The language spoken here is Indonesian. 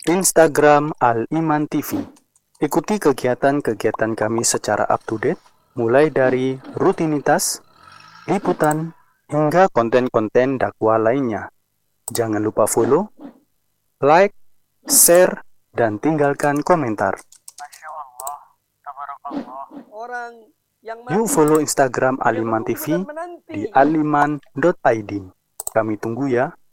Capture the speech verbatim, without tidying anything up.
Instagram Al-Iman T V. Ikuti kegiatan-kegiatan kami secara up-to-date, mulai dari rutinitas, liputan, hingga konten-konten dakwah lainnya. Jangan lupa follow, like, share, dan tinggalkan komentar. Masya Allah, tabarakallah. Orang yang Yuk follow Instagram Al-Iman T V di aliman dot i d. Kami tunggu ya.